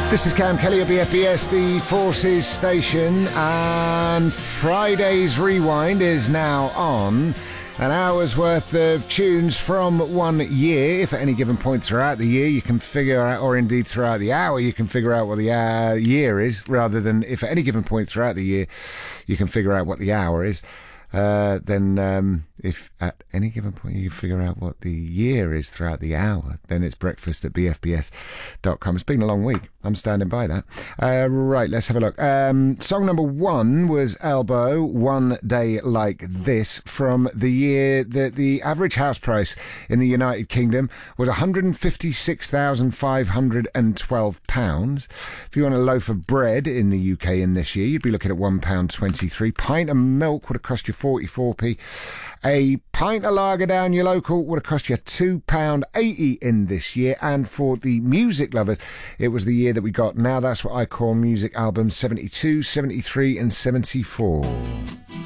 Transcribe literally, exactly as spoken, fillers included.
This is Cam Kelly at B F B S, the Forces station, and Friday's Rewind is now on. An hour's worth of tunes from one year. If at any given point throughout the year you can figure out, or indeed throughout the hour, you can figure out what the uh, year is, rather than if at any given point throughout the year you can figure out what the hour is, uh, then um, if at any given point you figure out what the year is throughout the hour, then it's breakfast at b f b s dot com. It's been a long week. I'm standing by that. Uh, right, let's have a look. Um, song number one was Elbow, One Day Like This, from the year that the average house price in the United Kingdom was one hundred fifty-six thousand five hundred twelve pounds. If you want a loaf of bread in the U K in this year, you'd be looking at one pound twenty-three. Pint of milk would have cost you forty-four p. A pint of lager down your local would have cost you two pounds eighty in this year. And for the music lovers, it was the year that we got Now That's What I Call Music albums seventy-two, seventy-three and seventy-four.